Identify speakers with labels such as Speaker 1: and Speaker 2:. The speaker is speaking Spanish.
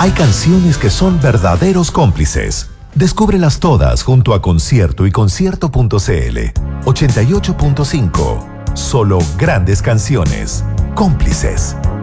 Speaker 1: Hay canciones que son verdaderos cómplices. Descúbrelas todas junto a Concierto y Concierto.cl. 88.5. Solo grandes canciones. Cómplices.